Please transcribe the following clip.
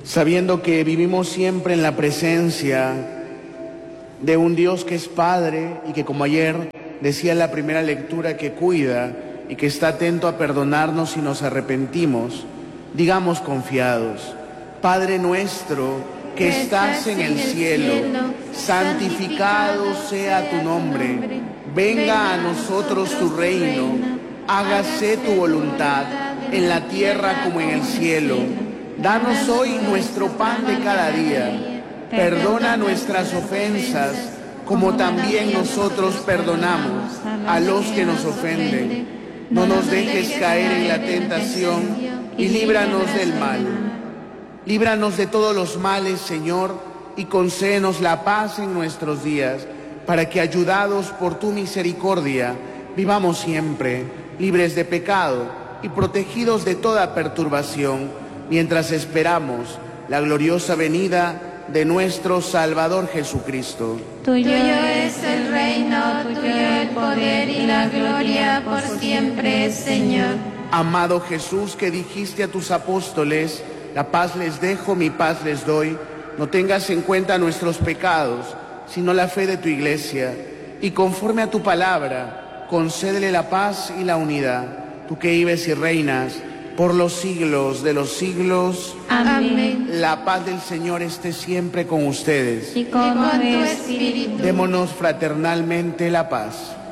sabiendo que vivimos siempre en la presencia de un Dios que es Padre y que, como ayer decía en la primera lectura, que cuida y que está atento a perdonarnos si nos arrepentimos, digamos confiados: Padre nuestro que estás en el cielo, santificado sea tu nombre, venga a nosotros tu reino, hágase tu voluntad en la tierra como en el cielo. Danos hoy nuestro pan de cada día. Perdona nuestras ofensas, como también nosotros perdonamos a los que nos ofenden. No nos dejes caer en la tentación y líbranos del mal. Líbranos de todos los males, Señor, y concédenos la paz en nuestros días, para que, ayudados por tu misericordia, vivamos siempre libres de pecado y protegidos de toda perturbación, mientras esperamos la gloriosa venida de nuestro Salvador Jesucristo. Tuyo es el reino, tuyo el poder y la gloria por siempre, Señor. Amado Jesús, que dijiste a tus apóstoles: la paz les dejo, mi paz les doy, no tengas en cuenta nuestros pecados, sino la fe de tu Iglesia, y conforme a tu palabra, concédele la paz y la unidad, tú que vives y reinas por los siglos de los siglos. Amén. La paz del Señor esté siempre con ustedes. Y con tu espíritu. Démonos fraternalmente la paz.